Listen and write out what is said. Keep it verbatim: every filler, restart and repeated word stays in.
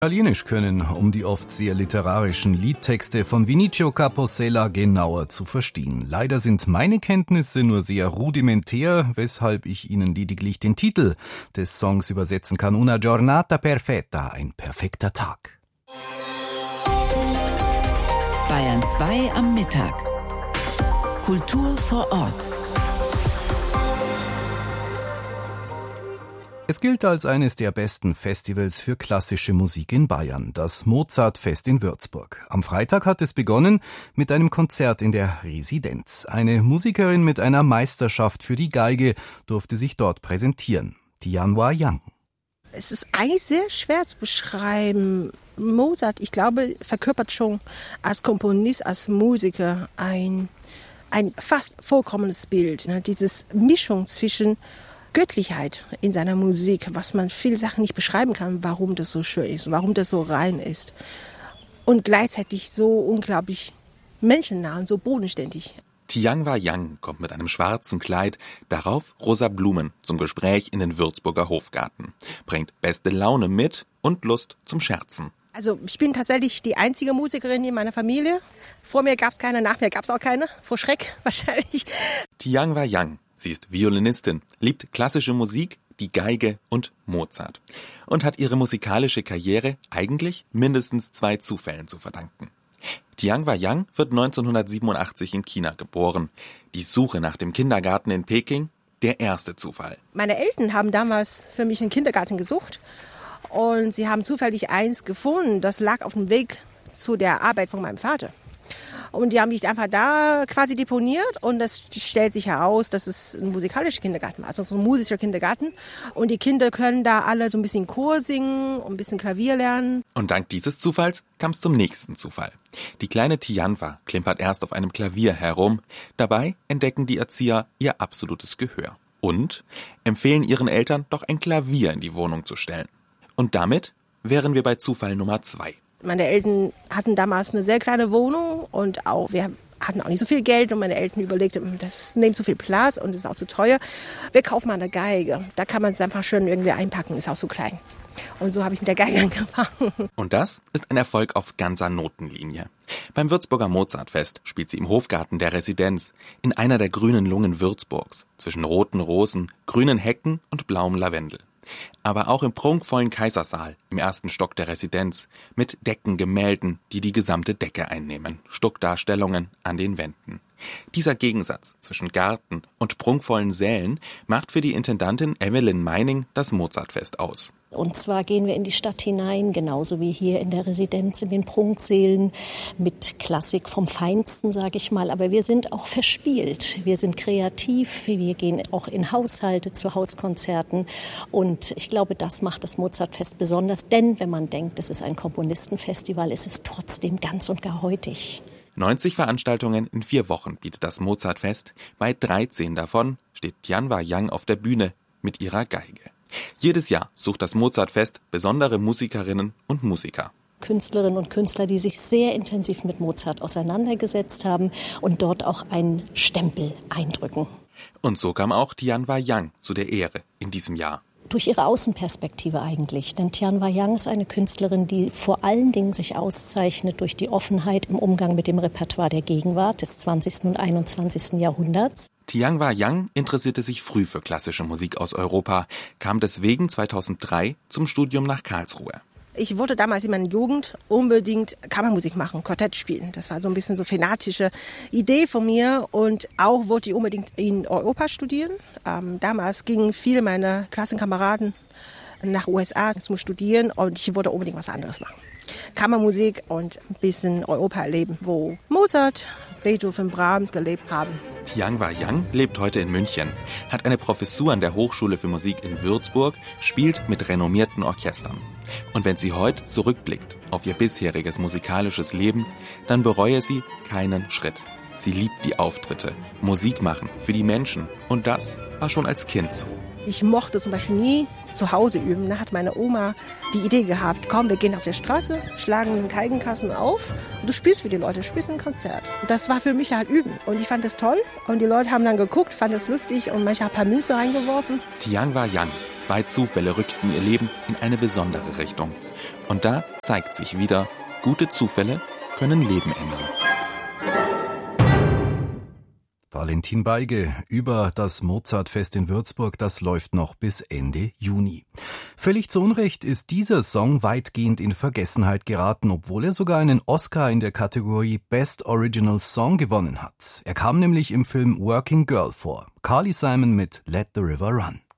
Italienisch können, um die oft sehr literarischen Liedtexte von Vinicio Capossela genauer zu verstehen. Leider sind meine Kenntnisse nur sehr rudimentär, weshalb ich Ihnen lediglich den Titel des Songs übersetzen kann. Una giornata perfetta, ein perfekter Tag. Bayern zwei am Mittag. Kultur vor Ort. Es gilt als eines der besten Festivals für klassische Musik in Bayern, das Mozartfest in Würzburg. Am Freitag hat es begonnen mit einem Konzert in der Residenz. Eine Musikerin mit einer Meisterschaft für die Geige durfte sich dort präsentieren. Tianhua Yang. Es ist eigentlich sehr schwer zu beschreiben. Mozart, ich glaube, verkörpert schon als Komponist, als Musiker ein, ein fast vollkommenes Bild. Ne? Diese Mischung zwischen Göttlichkeit in seiner Musik, was man viele Sachen nicht beschreiben kann, warum das so schön ist, warum das so rein ist. Und gleichzeitig so unglaublich menschennah und so bodenständig. Tianhua Yang kommt mit einem schwarzen Kleid, darauf rosa Blumen zum Gespräch in den Würzburger Hofgarten, bringt beste Laune mit und Lust zum Scherzen. Also ich bin tatsächlich die einzige Musikerin in meiner Familie. Vor mir gab es keine, nach mir gab es auch keine. Vor Schreck wahrscheinlich. Tianhua Yang, sie ist Violinistin, liebt klassische Musik, die Geige und Mozart und hat ihre musikalische Karriere eigentlich mindestens zwei Zufällen zu verdanken. Tianhua Yang wird neunzehnhundertsiebenundachtzig in China geboren. Die Suche nach dem Kindergarten in Peking, der erste Zufall. Meine Eltern haben damals für mich einen Kindergarten gesucht und sie haben zufällig eins gefunden, das lag auf dem Weg zu der Arbeit von meinem Vater. Und die haben mich einfach da quasi deponiert und das stellt sich heraus, dass es ein musikalischer Kindergarten war, also so ein musischer Kindergarten. Und die Kinder können da alle so ein bisschen Chor singen und ein bisschen Klavier lernen. Und dank dieses Zufalls kam es zum nächsten Zufall. Die kleine Tianhua klimpert erst auf einem Klavier herum. Dabei entdecken die Erzieher ihr absolutes Gehör und empfehlen ihren Eltern, doch ein Klavier in die Wohnung zu stellen. Und damit wären wir bei Zufall Nummer zwei. Meine Eltern hatten damals eine sehr kleine Wohnung und auch wir hatten auch nicht so viel Geld und meine Eltern überlegten, das nimmt so viel Platz und ist auch zu teuer. Wir kaufen mal eine Geige. Da kann man es einfach schön irgendwie einpacken, ist auch so klein. Und so habe ich mit der Geige angefangen. Und das ist ein Erfolg auf ganzer Notenlinie. Beim Würzburger Mozartfest spielt sie im Hofgarten der Residenz, in einer der grünen Lungen Würzburgs, zwischen roten Rosen, grünen Hecken und blauem Lavendel. Aber auch im prunkvollen Kaisersaal im ersten Stock der Residenz mit Deckengemälden, die die gesamte Decke einnehmen, Stuckdarstellungen an den Wänden. Dieser Gegensatz zwischen Garten und prunkvollen Sälen macht für die Intendantin Evelyn Meining das Mozartfest aus. Und zwar gehen wir in die Stadt hinein, genauso wie hier in der Residenz, in den Prunksälen, mit Klassik vom Feinsten, sage ich mal. Aber wir sind auch verspielt, wir sind kreativ, wir gehen auch in Haushalte zu Hauskonzerten. Und ich glaube, das macht das Mozartfest besonders. Denn wenn man denkt, es ist ein Komponistenfestival, ist es trotzdem ganz und gar heutig. neunzig Veranstaltungen in vier Wochen bietet das Mozartfest. Bei dreizehn davon steht Tianhua Yang auf der Bühne mit ihrer Geige. Jedes Jahr sucht das Mozartfest besondere Musikerinnen und Musiker. Künstlerinnen und Künstler, die sich sehr intensiv mit Mozart auseinandergesetzt haben und dort auch einen Stempel eindrücken. Und so kam auch Tianhua Yang zu der Ehre in diesem Jahr. Durch ihre Außenperspektive eigentlich. Denn Tianhua Yang ist eine Künstlerin, die vor allen Dingen sich auszeichnet durch die Offenheit im Umgang mit dem Repertoire der Gegenwart des zwanzigsten und einundzwanzigsten Jahrhunderts. Tianhua Yang interessierte sich früh für klassische Musik aus Europa, kam deswegen zweitausenddrei zum Studium nach Karlsruhe. Ich wollte damals in meiner Jugend unbedingt Kammermusik machen, Quartett spielen. Das war so ein bisschen so fanatische Idee von mir und auch wollte ich unbedingt in Europa studieren. Ähm, damals gingen viele meiner Klassenkameraden nach U S A zum Studieren und ich wollte unbedingt was anderes machen. Kammermusik und ein bisschen Europa erleben, wo Mozart, Beethoven, Brahms gelebt haben. Tianhua Yang lebt heute in München, hat eine Professur an der Hochschule für Musik in Würzburg, spielt mit renommierten Orchestern. Und wenn sie heute zurückblickt auf ihr bisheriges musikalisches Leben, dann bereue sie keinen Schritt. Sie liebt die Auftritte, Musik machen für die Menschen und das war schon als Kind so. Ich mochte zum Beispiel nie zu Hause üben. Da hat meine Oma die Idee gehabt, komm, wir gehen auf der Straße, schlagen einen Geigenkasten auf und du spielst für die Leute, du spielst ein Konzert. Und das war für mich halt üben. Und ich fand das toll und die Leute haben dann geguckt, fanden es lustig und manche haben ein paar Münze reingeworfen. Tian war Yang. Zwei Zufälle rückten ihr Leben in eine besondere Richtung. Und da zeigt sich wieder, gute Zufälle können Leben ändern. Valentin Beige über das Mozartfest in Würzburg, das läuft noch bis Ende Juni. Völlig zu Unrecht ist dieser Song weitgehend in Vergessenheit geraten, obwohl er sogar einen Oscar in der Kategorie Best Original Song gewonnen hat. Er kam nämlich im Film Working Girl vor. Carly Simon mit Let the River Run.